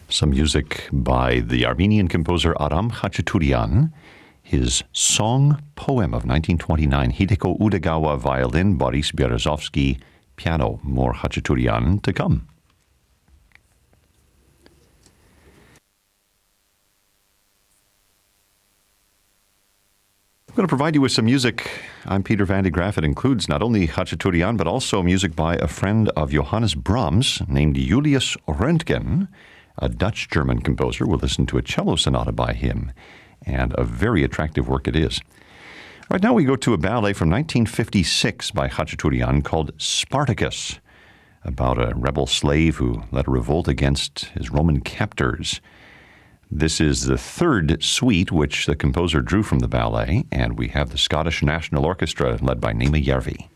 Some music by the Armenian composer Aram Khachaturian. His song poem of 1929, Hideko Udegawa, violin, Boris Berezovsky, piano. More Khachaturian to come. I'm going to provide you with some music. I'm Peter van de Graaf. It includes not only Khachaturian, but also music by a friend of Johannes Brahms named Julius Röntgen, a Dutch-German composer. We'll listen to a cello sonata by him, and a very attractive work it is. Right now we go to a ballet from 1956 by Khachaturian called Spartacus, about a rebel slave who led a revolt against his Roman captors. This is the third suite which the composer drew from the ballet, and we have the Scottish National Orchestra led by Naima Järvi.